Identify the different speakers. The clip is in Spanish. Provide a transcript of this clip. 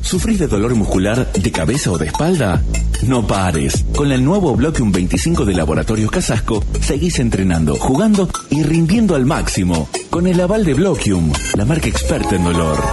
Speaker 1: ¿Sufrís de dolor muscular, de cabeza o de espalda? No pares. Con el nuevo Bloquium 25 de Laboratorios Casasco, seguís entrenando, jugando y rindiendo al máximo. Con el aval de Bloquium, la marca experta en dolor.